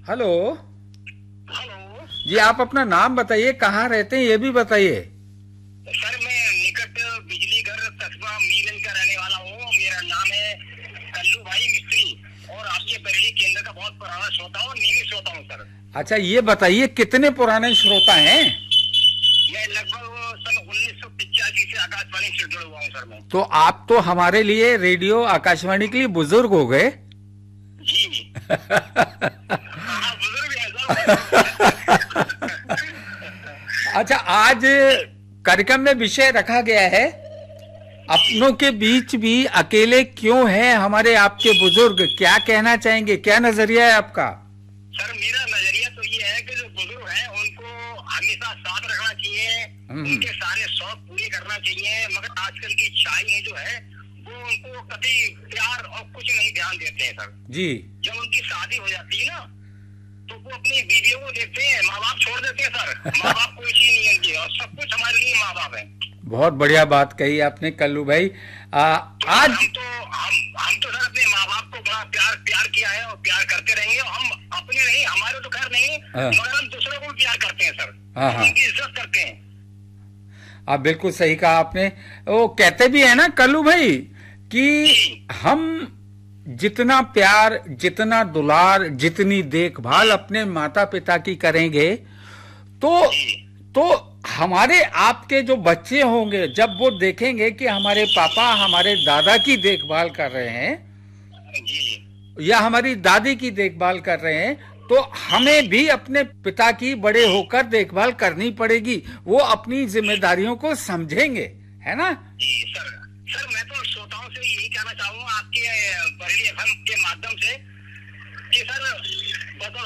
Hello. Hello जी आप अपना नाम बताइए, कहाँ रहते हैं ये भी बताइए। सर, मैं निकट बिजली घर कस्बा मीरन का रहने वाला हूँ। मेरा नाम है कल्लू भाई मिस्त्री और आपके बरेली केंद्र का बहुत पुराना श्रोता हूँ, नियमित श्रोता हूँ सर। अच्छा ये बताइए कितने पुराने श्रोता हैं। मैं लगभग सन 1985 से आकाशवाणी से जुड़ा हुआ हूँ सर मैं। तो आप तो हमारे लिए रेडियो आकाशवाणी के लिए बुजुर्ग हो गए। जी हाँ, बुजुर्ग है सर। अच्छा आज कार्यक्रम में विषय रखा गया है, अपनों के बीच भी अकेले क्यों हैं हमारे आपके बुजुर्ग, क्या कहना चाहेंगे, क्या नजरिया है आपका। सर मेरा नजरिया तो ये है कि जो बुजुर्ग हैं उनको हमेशा साथ रखना चाहिए, उनके सारे शौक पूरे करना चाहिए। मगर आजकल की इच्छाएं जो है वो उनको कभी प्यार और कुछ नहीं ध्यान देते हैं सर। जी जब उनकी शादी हो जाती है ना तो वो अपनी बीवियों को देखते हैं, माँ बाप छोड़ देते हैं सर। माँ बाप कोई चीज नहीं है उनकी और सब कुछ हमारे लिए माँ बाप है। बहुत बढ़िया बात कही आपने कल्लू भाई। आज हम तो सर अपने माँ बाप को बड़ा प्यार किया है और प्यार करते रहेंगे। हम अपने नहीं, हमारे तो खैर नहीं, मगर हम दूसरों को भी प्यार करते हैं सर। हाँ। उनकी इज्जत करते हैं। आप बिल्कुल सही कहा आपने। वो कहते भी है ना कल्लू भाई कि हम जितना प्यार, जितना दुलार, जितनी देखभाल अपने माता पिता की करेंगे तो हमारे आपके जो बच्चे होंगे जब वो देखेंगे कि हमारे पापा हमारे दादा की देखभाल कर रहे हैं या हमारी दादी की देखभाल कर रहे हैं, तो हमें भी अपने पिता की बड़े होकर देखभाल करनी पड़ेगी। वो अपनी जिम्मेदारियों को समझेंगे, है ना। जी सर मैं तो श्रोताओं से यही कहना चाहूंगा आपके बरेली एफएम के माध्यम से कि सर